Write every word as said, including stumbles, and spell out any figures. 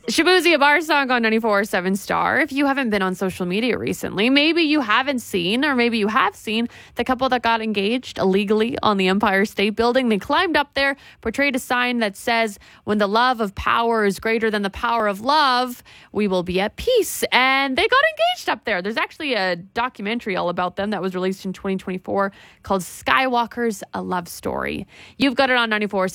Shabuzi, a bar song on ninety-four point seven Star. If you haven't been on social media recently, maybe you haven't seen, or maybe you have seen, the couple that got engaged illegally on the Empire State Building. They climbed up there, portrayed a sign that says, when the love of power is greater than the power of love, we will be at peace. And they got engaged up there. There's actually a documentary all about them that was released in twenty twenty-four called Skywalker's A Love Story. You've got it on ninety-four point seven